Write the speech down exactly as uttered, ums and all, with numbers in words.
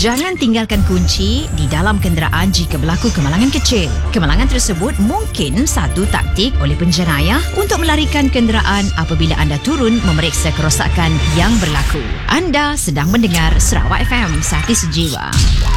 Jangan tinggalkan kunci di dalam kenderaan jika berlaku kemalangan kecil. Kemalangan tersebut mungkin satu taktik oleh penjenayah untuk melarikan kenderaan apabila anda turun memeriksa kerosakan yang berlaku. Anda sedang mendengar Sarawak F M, Sati Sejiwa.